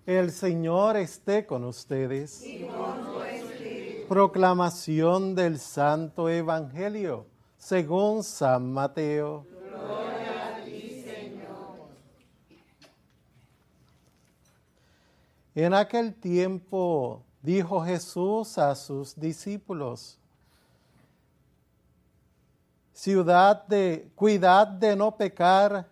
El Señor esté con ustedes. Y con tu espíritu. Proclamación del Santo Evangelio según San Mateo. Gloria a ti, Señor. En aquel tiempo dijo Jesús a sus discípulos: cuidad de no pecar,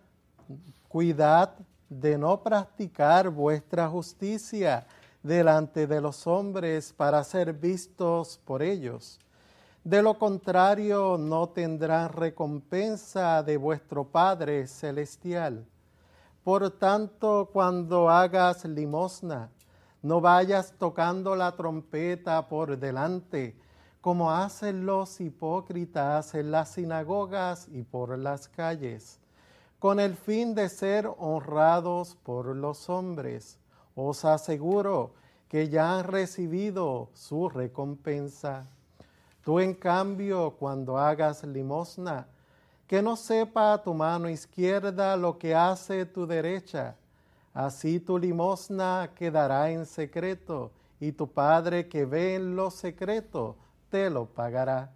cuidad de no practicar vuestra justicia delante de los hombres para ser vistos por ellos. De lo contrario, no tendrán recompensa de vuestro Padre Celestial. Por tanto, cuando hagas limosna, no vayas tocando la trompeta por delante, como hacen los hipócritas en las sinagogas y por las calles, con el fin de ser honrados por los hombres. Os aseguro que ya han recibido su recompensa. Tú, en cambio, cuando hagas limosna, que no sepa tu mano izquierda lo que hace tu derecha. Así tu limosna quedará en secreto, y tu Padre que ve en lo secreto te lo pagará.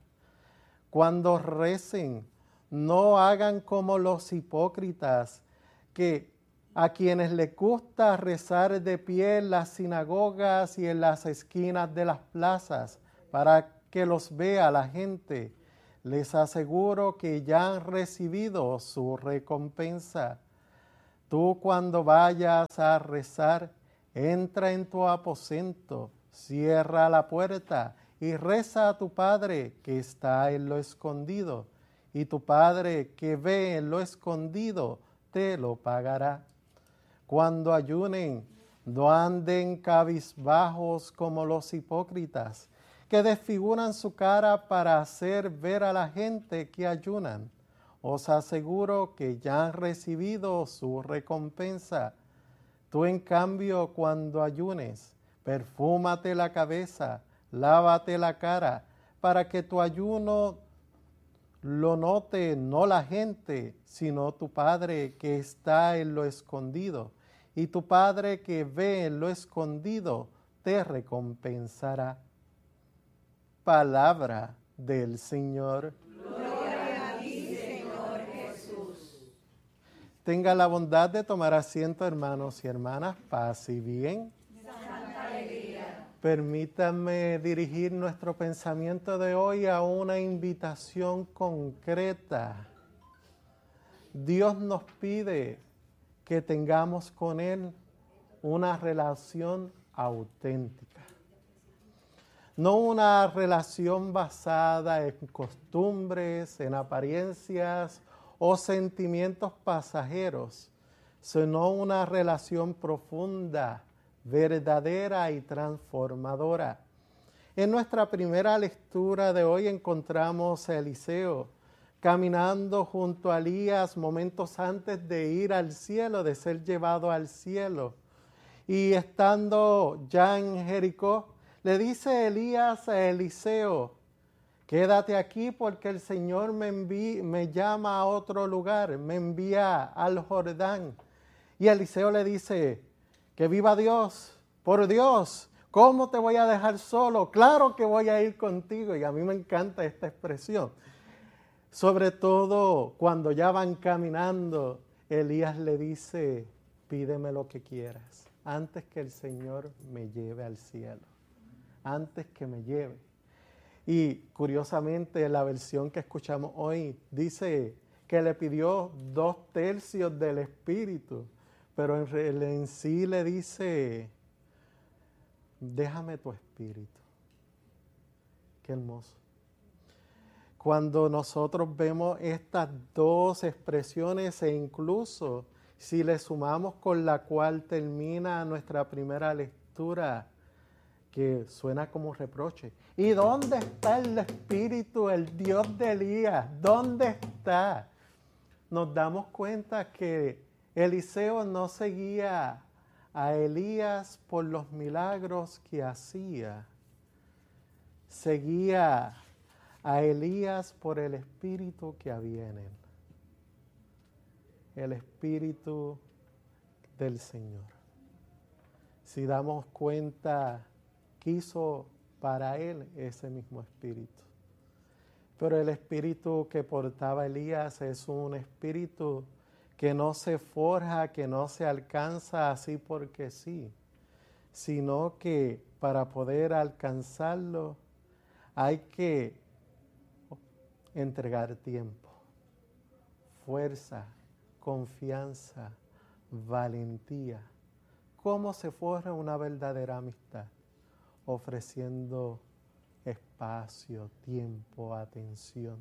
Cuando recen, no hagan como los hipócritas, que a quienes les gusta rezar de pie en las sinagogas y en las esquinas de las plazas, para que los vea la gente. Les aseguro que ya han recibido su recompensa. Tú, cuando vayas a rezar, entra en tu aposento, cierra la puerta y reza a tu Padre que está en lo escondido, y tu Padre que ve en lo escondido te lo pagará. Cuando ayunen, no anden cabizbajos como los hipócritas, que desfiguran su cara para hacer ver a la gente que ayunan. Os aseguro que ya han recibido su recompensa. Tú, en cambio, cuando ayunes, perfúmate la cabeza, lávate la cara, para que tu ayuno lo note no la gente, sino tu Padre que está en lo escondido. Y tu Padre que ve en lo escondido te recompensará. Palabra del Señor. Gloria a ti, Señor Jesús. Tenga la bondad de tomar asiento, hermanos y hermanas, paz y bien. Santa alegría. Permítanme dirigir nuestro pensamiento de hoy a una invitación concreta. Dios nos pide que tengamos con Él una relación auténtica. No una relación basada en costumbres, en apariencias o sentimientos pasajeros, sino una relación profunda, verdadera y transformadora. En nuestra primera lectura de hoy encontramos a Eliseo caminando junto a Elías momentos antes de ir al cielo, de ser llevado al cielo. Y estando ya en Jericó, le dice Elías a Eliseo: quédate aquí porque el Señor me llama a otro lugar, me envía al Jordán. Y Eliseo le dice: que viva Dios, por Dios, ¿cómo te voy a dejar solo? Claro que voy a ir contigo. Y a mí me encanta esta expresión. Sobre todo cuando ya van caminando, Elías le dice: pídeme lo que quieras, antes que el Señor me lleve al cielo, antes que me lleve. Y curiosamente la versión que escuchamos hoy dice que le pidió 2/3 del Espíritu, pero en sí le dice: déjame tu Espíritu. Qué hermoso. Cuando nosotros vemos estas dos expresiones, e incluso si le sumamos con la cual termina nuestra primera lectura, que suena como reproche: ¿y dónde está el Espíritu, el Dios de Elías? ¿Dónde está? Nos damos cuenta que Eliseo no seguía a Elías por los milagros que hacía, seguía a Elías por el Espíritu que había en él, el Espíritu del Señor. Si damos cuenta, quiso para él ese mismo espíritu. Pero el espíritu que portaba Elías es un espíritu que no se forja, que no se alcanza así porque sí, sino que para poder alcanzarlo hay que entregar tiempo, fuerza, confianza, valentía. ¿Cómo se forja una verdadera amistad? Ofreciendo espacio, tiempo, atención,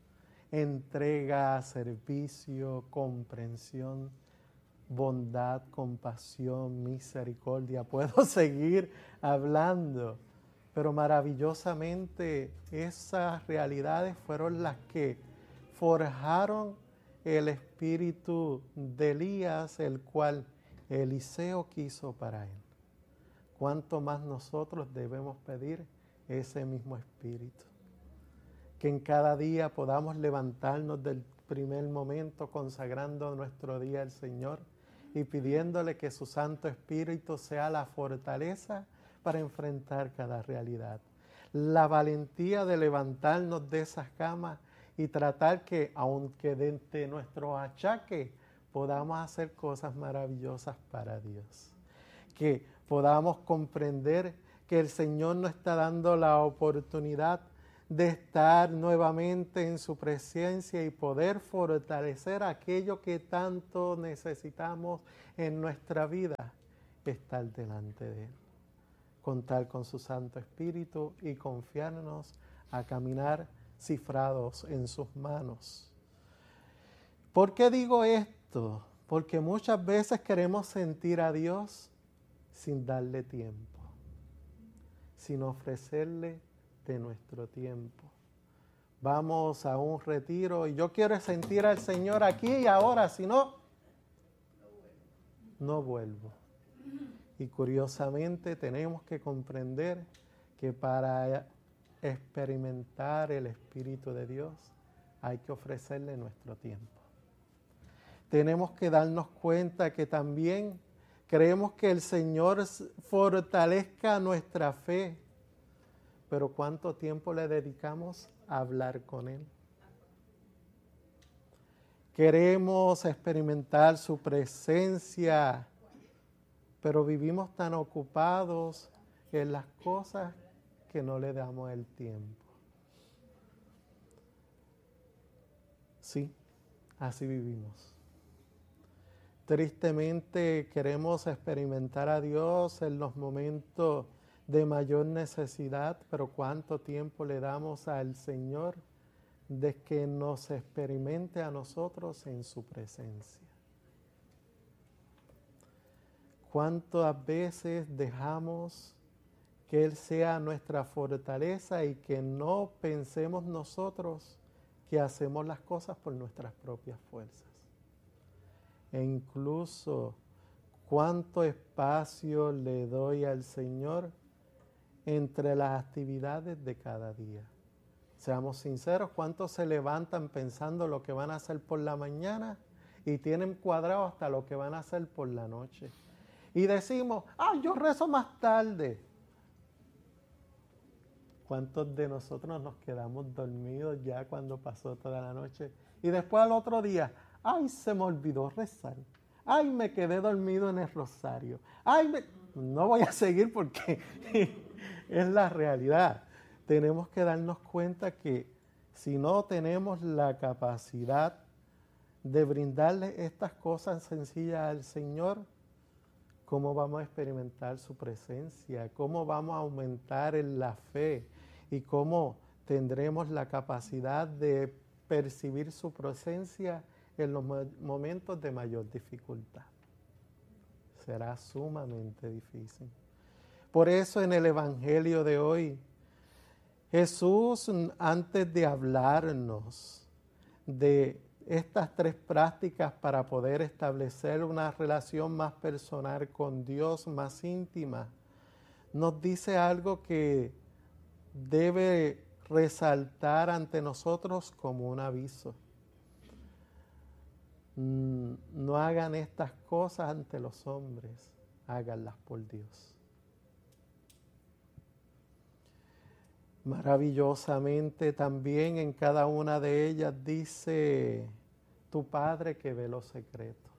entrega, servicio, comprensión, bondad, compasión, misericordia. Puedo seguir hablando, pero maravillosamente esas realidades fueron las que forjaron el espíritu de Elías, el cual Eliseo quiso para él. ¿Cuánto más nosotros debemos pedir ese mismo espíritu? Que en cada día podamos levantarnos del primer momento consagrando nuestro día al Señor y pidiéndole que su Santo Espíritu sea la fortaleza para enfrentar cada realidad. La valentía de levantarnos de esas camas y tratar que, aunque de nuestros achaques, podamos hacer cosas maravillosas para Dios. Que podamos comprender que el Señor nos está dando la oportunidad de estar nuevamente en su presencia y poder fortalecer aquello que tanto necesitamos en nuestra vida, estar delante de Él. Contar con su Santo Espíritu y confiarnos a caminar cifrados en sus manos. ¿Por qué digo esto? Porque muchas veces queremos sentir a Dios sin darle tiempo, sin ofrecerle de nuestro tiempo. Vamos a un retiro y yo quiero sentir al Señor aquí y ahora, si no, no vuelvo. Y curiosamente tenemos que comprender que para experimentar el Espíritu de Dios hay que ofrecerle nuestro tiempo. Tenemos que darnos cuenta que también queremos que el Señor fortalezca nuestra fe, pero ¿cuánto tiempo le dedicamos a hablar con Él? Queremos experimentar su presencia, pero vivimos tan ocupados en las cosas que no le damos el tiempo. Sí, así vivimos. Tristemente queremos experimentar a Dios en los momentos de mayor necesidad, pero ¿cuánto tiempo le damos al Señor de que nos experimente a nosotros en su presencia? ¿Cuántas veces dejamos que Él sea nuestra fortaleza y que no pensemos nosotros que hacemos las cosas por nuestras propias fuerzas? E incluso, ¿cuánto espacio le doy al Señor entre las actividades de cada día? Seamos sinceros, ¿cuántos se levantan pensando lo que van a hacer por la mañana y tienen cuadrado hasta lo que van a hacer por la noche? Y decimos, yo rezo más tarde. ¿Cuántos de nosotros nos quedamos dormidos ya cuando pasó toda la noche? Y después al otro día, se me olvidó rezar. Me quedé dormido en el rosario. No voy a seguir porque es la realidad. Tenemos que darnos cuenta que si no tenemos la capacidad de brindarle estas cosas sencillas al Señor, ¿cómo vamos a experimentar su presencia? ¿Cómo vamos a aumentar en la fe? ¿Y cómo tendremos la capacidad de percibir su presencia en los momentos de mayor dificultad? Será sumamente difícil. Por eso en el Evangelio de hoy, Jesús, antes de hablarnos de estas tres prácticas para poder establecer una relación más personal con Dios, más íntima, nos dice algo que debe resaltar ante nosotros como un aviso. No hagan estas cosas ante los hombres, háganlas por Dios. Maravillosamente también en cada una de ellas dice, tu Padre que ve lo secreto.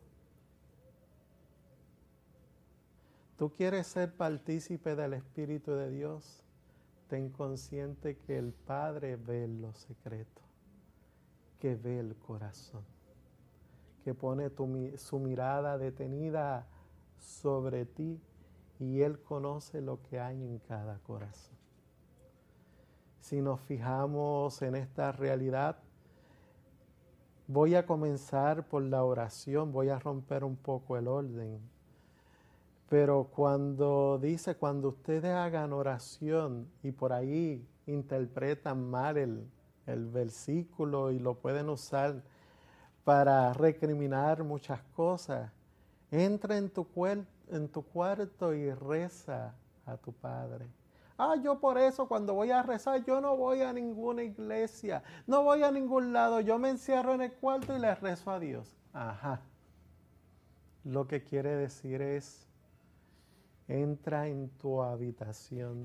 ¿Tú quieres ser partícipe del Espíritu de Dios? Ten consciente que el Padre ve lo secreto, que ve el corazón, que pone su mirada detenida sobre ti y Él conoce lo que hay en cada corazón. Si nos fijamos en esta realidad, voy a comenzar por la oración, voy a romper un poco el orden. Pero cuando ustedes hagan oración y por ahí interpretan mal el versículo y lo pueden usar para recriminar muchas cosas, entra en tu cuarto y reza a tu Padre. Yo por eso cuando voy a rezar, yo no voy a ninguna iglesia, no voy a ningún lado, yo me encierro en el cuarto y le rezo a Dios. Ajá. Lo que quiere decir es, entra en tu habitación,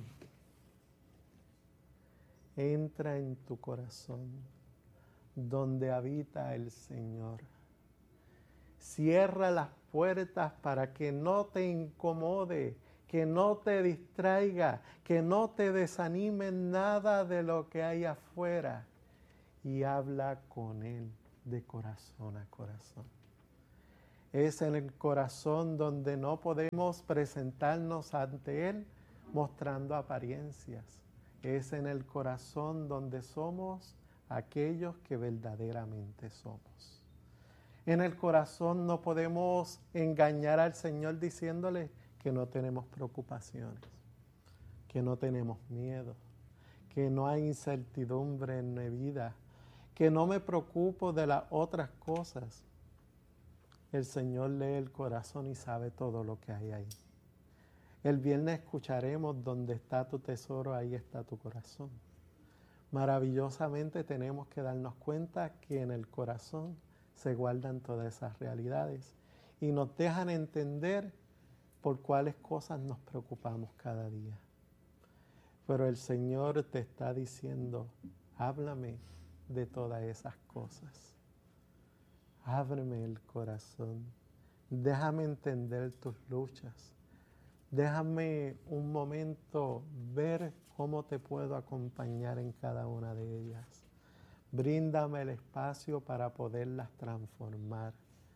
entra en tu corazón, donde habita el Señor. Cierra las puertas para que no te incomode, que no te distraiga, que no te desanime nada de lo que hay afuera. Y habla con Él de corazón a corazón. Es en el corazón donde no podemos presentarnos ante Él mostrando apariencias. Es en el corazón donde somos aquellos que verdaderamente somos. En el corazón no podemos engañar al Señor diciéndole que no tenemos preocupaciones, que no tenemos miedo, que no hay incertidumbre en mi vida, que no me preocupo de las otras cosas. El Señor lee el corazón y sabe todo lo que hay ahí. El viernes escucharemos donde está tu tesoro, ahí está tu corazón. Maravillosamente tenemos que darnos cuenta que en el corazón se guardan todas esas realidades y nos dejan entender por cuáles cosas nos preocupamos cada día. Pero el Señor te está diciendo, háblame de todas esas cosas. Ábreme el corazón, déjame entender tus luchas, déjame un momento ver cómo te puedo acompañar en cada una de ellas. Bríndame el espacio para poderlas transformar.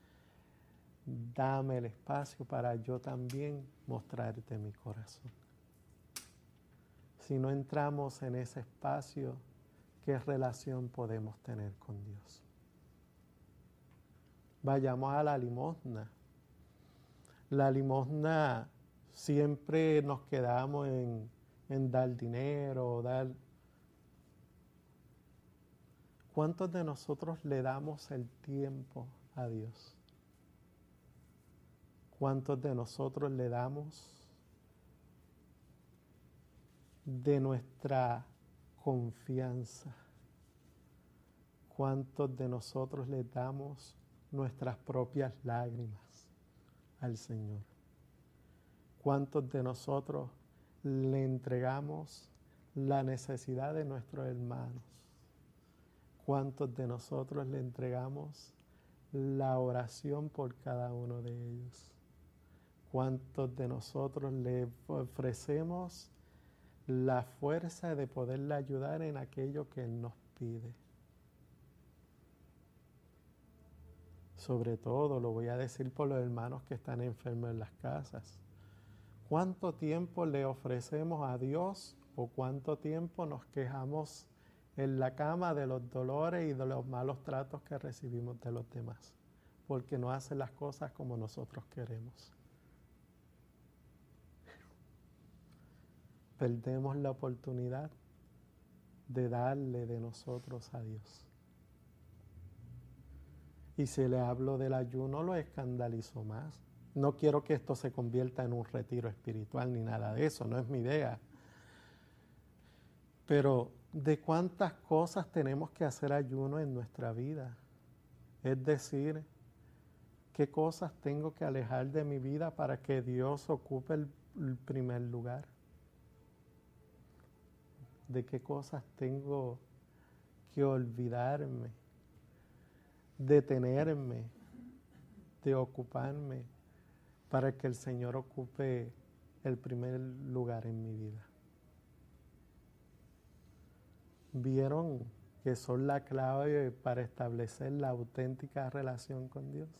Dame el espacio para yo también mostrarte mi corazón. Si no entramos en ese espacio, ¿qué relación podemos tener con Dios? Vayamos a la limosna. La limosna siempre nos quedamos en dar dinero, dar... ¿Cuántos de nosotros le damos el tiempo a Dios? ¿Cuántos de nosotros le damos de nuestra confianza? ¿Cuántos de nosotros le damos nuestras propias lágrimas al Señor? ¿Cuántos de nosotros le entregamos la necesidad de nuestros hermanos? ¿Cuántos de nosotros le entregamos la oración por cada uno de ellos? ¿Cuántos de nosotros le ofrecemos la fuerza de poderle ayudar en aquello que Él nos pide? Sobre todo, lo voy a decir por los hermanos que están enfermos en las casas. ¿Cuánto tiempo le ofrecemos a Dios o cuánto tiempo nos quejamos en la cama de los dolores y de los malos tratos que recibimos de los demás? Porque no hacen las cosas como nosotros queremos. Perdemos la oportunidad de darle de nosotros a Dios. Y si le hablo del ayuno, lo escandalizo más. No quiero que esto se convierta en un retiro espiritual ni nada de eso, no es mi idea. Pero ¿de cuántas cosas tenemos que hacer ayuno en nuestra vida? Es decir, ¿Qué cosas tengo que alejar de mi vida para que Dios ocupe el primer lugar? ¿De qué cosas tengo que olvidarme, detenerme, de ocuparme para que el Señor ocupe el primer lugar en mi vida? ¿Vieron que son la clave para establecer la auténtica relación con Dios?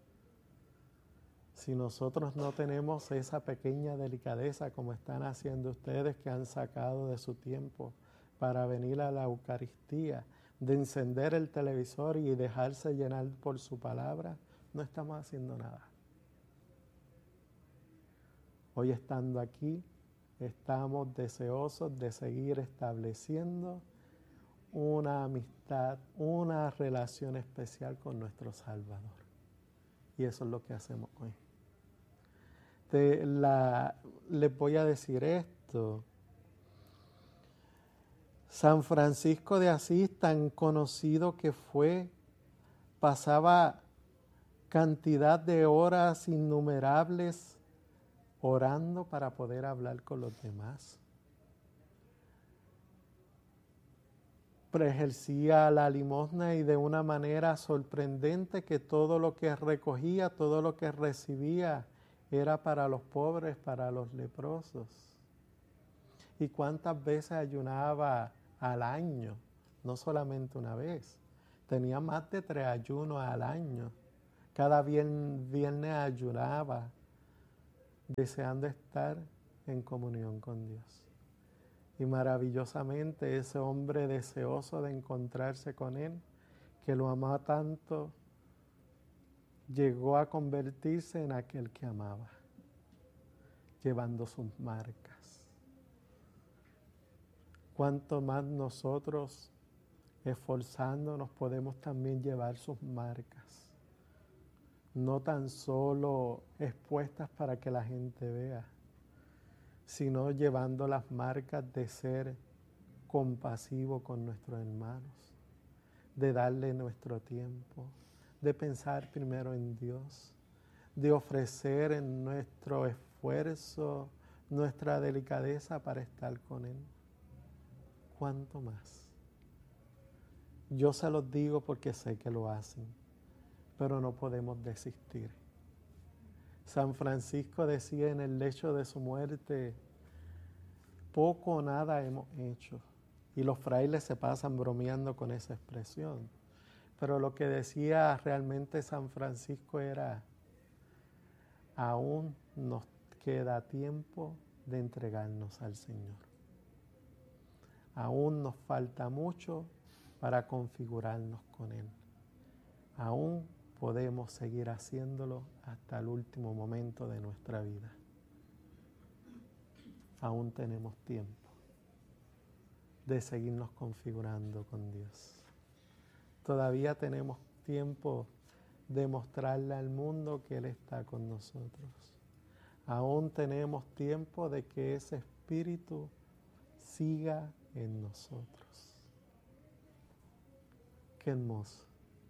Si nosotros no tenemos esa pequeña delicadeza como están haciendo ustedes, que han sacado de su tiempo para venir a la Eucaristía, de encender el televisor y dejarse llenar por su palabra, no estamos haciendo nada. Hoy, estando aquí, estamos deseosos de seguir estableciendo una amistad, una relación especial con nuestro Salvador. Y eso es lo que hacemos hoy. Les voy a decir esto. San Francisco de Asís, tan conocido que fue, pasaba cantidad de horas innumerables orando para poder hablar con los demás. Ejercía la limosna y de una manera sorprendente, que todo lo que recogía, todo lo que recibía, era para los pobres, para los leprosos. ¿Y cuántas veces ayunaba al año? No solamente una vez. Tenía más de 3 ayunos al año. Cada viernes ayunaba, deseando estar en comunión con Dios. Y maravillosamente ese hombre, deseoso de encontrarse con Él, que lo amaba tanto, llegó a convertirse en aquel que amaba, llevando sus marcas. Cuanto más nosotros, esforzándonos, podemos también llevar sus marcas, no tan solo expuestas para que la gente vea, sino llevando las marcas de ser compasivo con nuestros hermanos, de darle nuestro tiempo, de pensar primero en Dios, de ofrecer en nuestro esfuerzo, nuestra delicadeza para estar con Él. ¿Cuánto más? Yo se los digo porque sé que lo hacen, pero no podemos desistir. San Francisco decía en el lecho de su muerte: poco o nada hemos hecho. Y los frailes se pasan bromeando con esa expresión. Pero lo que decía realmente San Francisco era: aún nos queda tiempo de entregarnos al Señor. Aún nos falta mucho para configurarnos con Él. Aún podemos seguir haciéndolo hasta el último momento de nuestra vida. Aún tenemos tiempo de seguirnos configurando con Dios. Todavía tenemos tiempo de mostrarle al mundo que Él está con nosotros. Aún tenemos tiempo de que ese Espíritu siga en nosotros. Qué hermoso.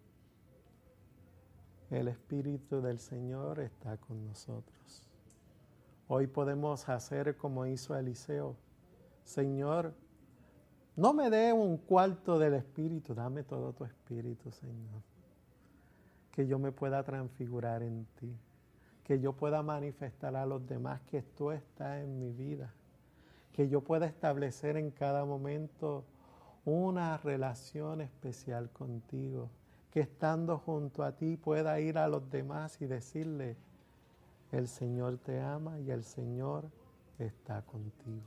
El Espíritu del Señor está con nosotros. Hoy podemos hacer como hizo Eliseo: Señor, no me dé un cuarto del Espíritu, dame todo tu Espíritu, Señor. Que yo me pueda transfigurar en ti, que yo pueda manifestar a los demás que tú estás en mi vida, que yo pueda establecer en cada momento una relación especial contigo, que estando junto a ti pueda ir a los demás y decirle: el Señor te ama y el Señor está contigo.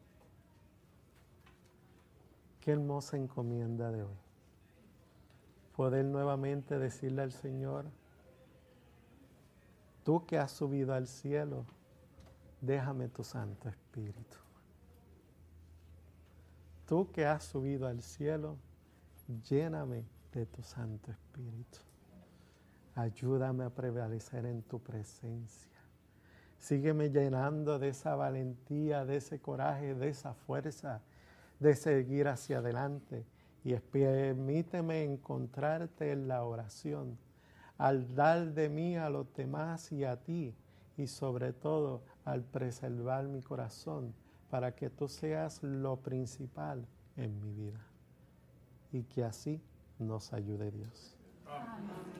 Qué hermosa encomienda de hoy. Poder nuevamente decirle al Señor: tú que has subido al cielo, déjame tu Santo Espíritu. Tú que has subido al cielo, lléname de tu Santo Espíritu. Ayúdame a prevalecer en tu presencia. Sígueme llenando de esa valentía, de ese coraje, de esa fuerza de seguir hacia adelante. Y permíteme encontrarte en la oración, al dar de mí a los demás y a ti, y sobre todo al preservar mi corazón, para que tú seas lo principal en mi vida. Y que así nos ayude Dios. Amén.